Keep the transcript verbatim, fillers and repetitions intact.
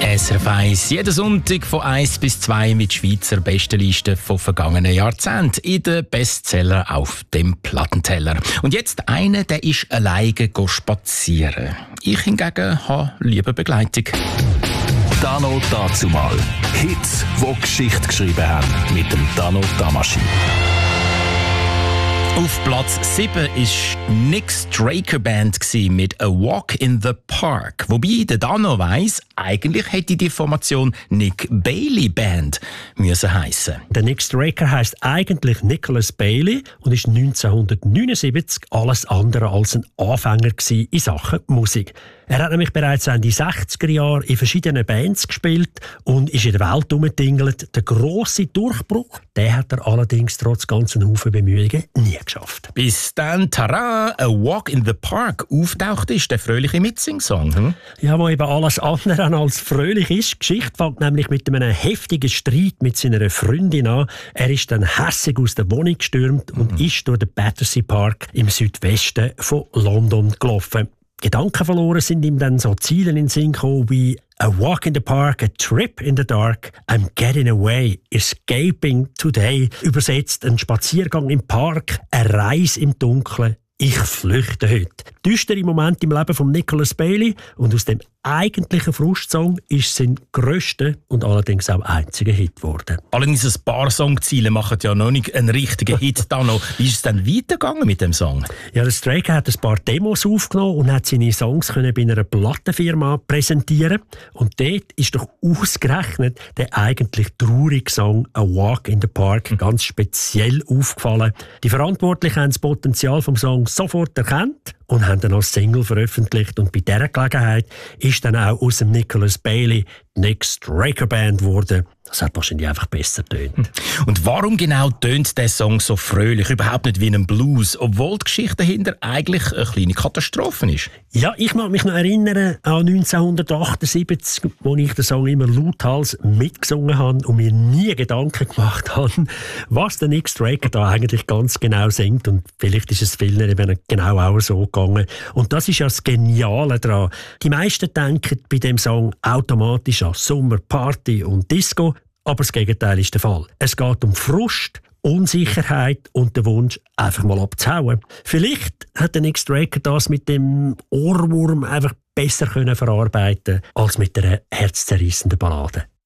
S R F eins, jeden Sonntag von eins bis zwei mit Schweizer Bestenlisten von vergangenen Jahrzehnten in den Bestseller auf dem Plattenteller. Und jetzt einer, der ist alleine spazieren. Ich hingegen habe lieber Begleitung. Dano dazumal. Hits, die Geschichte geschrieben haben. Mit dem Dano Damaschin. Auf Platz sieben war die Nick Straker Band mit «A Walk in the Park». Wobei der Dano weiss, eigentlich hätte die Formation «Nick Bailey Band» müssen heissen. Der Nick Straker heisst eigentlich Nicholas Bailey und ist neunzehnhundertneunundsiebzig alles andere als ein Anfänger in Sachen Musik. Er hat nämlich bereits Ende sechziger Jahre in verschiedenen Bands gespielt und ist in der Welt herumgetingelt. Der grosse Durchbruch, den hat er allerdings trotz ganzen Haufen Bemühungen nie geschafft. Bis dann, tada, «A Walk in the Park» auftaucht ist, der fröhliche Mitsing-Song. Hm? Ja, wo eben alles andere als fröhlich ist. Die Geschichte fängt nämlich mit einem heftigen Streit mit seiner Freundin an. Er ist dann hässig aus der Wohnung gestürmt und mhm. ist durch den Battersea Park im Südwesten von London gelaufen. Gedanken verloren sind ihm dann so Ziele in den Sinn gekommen wie «A walk in the park, a trip in the dark, I'm getting away, escaping today». Übersetzt ein Spaziergang im Park, eine Reise im Dunkeln, ich flüchte heute. Düstere Momente im Leben von Nicholas Bailey und aus dem eigentlichen Frustsong ist sein grösster und allerdings auch einziger Hit geworden. Allerdings ein paar Songziele machen ja noch nicht einen richtigen Hit. Da noch. Wie ist es dann weitergegangen mit dem Song? Ja, der Straker hat ein paar Demos aufgenommen und hat seine Songs können bei einer Plattenfirma präsentieren. Und dort ist doch ausgerechnet der eigentlich traurige Song «A Walk in the Park» ganz speziell aufgefallen. Die Verantwortlichen haben das Potenzial vom Song sofort erkannt und haben dann als Single veröffentlicht. Und bei dieser Gelegenheit ist dann auch aus dem Nicholas Bailey die Nick Straker Band geworden. Das hat wahrscheinlich einfach besser tönt. Und warum genau tönt der Song so fröhlich, überhaupt nicht wie ein Blues, obwohl die Geschichte dahinter eigentlich eine kleine Katastrophe ist? Ja, ich mag mich noch erinnern an neunzehnhundertachtundsiebzig, wo ich den Song immer lauthals mitgesungen habe und mir nie Gedanken gemacht habe, was der Nick Straker da eigentlich ganz genau singt. Und vielleicht ist es vielen eben genau auch so gegangen. Und das ist ja das Geniale daran. Die meisten denken bei dem Song automatisch an Sommer, Party und Disco. Aber das Gegenteil ist der Fall. Es geht um Frust, Unsicherheit und den Wunsch, einfach mal abzuhauen. Vielleicht hat der Nick Straker das mit dem Ohrwurm einfach besser können verarbeiten als mit einer herzzerrissenden Ballade.